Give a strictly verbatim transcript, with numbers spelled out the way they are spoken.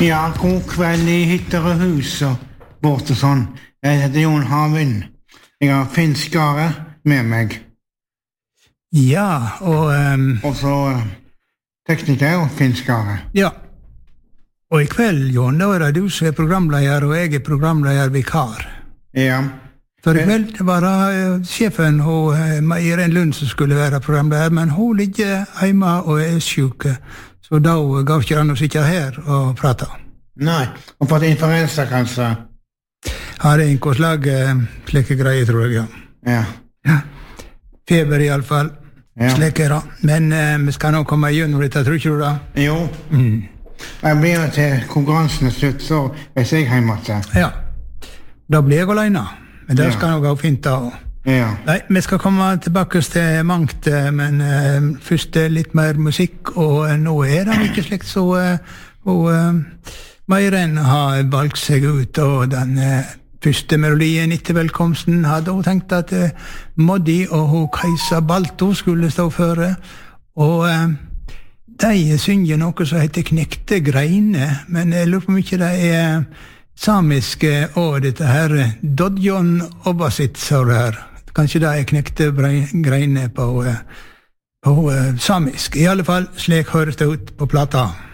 Ja, god kveld I hytter og hus og bort og sånn. Jeg heter Jon Havin. Jeg har Finn Skare med meg. Ja, og... Um, og så uh, tekniker og Finn Skare. Ja. Og I kveld, Jon, da er det du som er programleder, og jeg er programleder-vikar. Ja. For I kveld var det uh, sjefen og uh, Irene Lund som skulle være programleder, men hun ligger hjemme og er syk. Så da gav ikke han å sitte her og prate. Nei, og fått influensa kanskje. Har det en slag uh, slike greier, tror jeg, ja. Ja. Ja. Feber I alle fall. Ja. Slike da. Men uh, vi skal nå komme igjennom dette, tror ikke du da? Jo. Mm. Jeg blir til konkurransen slutt, så er jeg hjemme til. Ja. Da blir jeg alene. Men det ja. Skal nå gå fint da. Ja. Nei, vi skal komme tilbake til mangt, men uh, først litt mer musikk, og uh, nå er det ikke slikt, så uh, og, uh, Meiren har valgt seg ut, og den uh, første melodien etter velkomsten hadde hun tenkt at uh, Moddi og hun Kajsa Balto skulle stå føre, og uh, de synger noe som heter Knekte Greine, men jeg lurer på mye det er samiske, og dette her Dodjon Obasit, sa det her. Kanskje det er Knekte Greine på, på uh, samisk. I alle fall, slik høres det ut på plata.